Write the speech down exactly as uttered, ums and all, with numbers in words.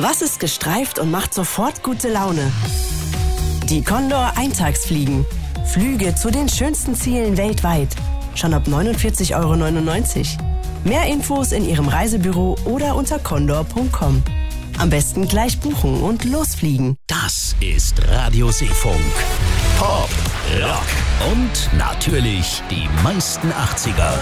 Was ist gestreift und macht sofort gute Laune? Die Condor Eintagsfliegen. Flüge zu den schönsten Zielen weltweit. Schon ab neunundvierzig Euro neunundneunzig. Mehr Infos in Ihrem Reisebüro oder unter condor punkt com. Am besten gleich buchen und losfliegen. Das ist Radio Seefunk. Pop, Rock und natürlich die meisten achtziger.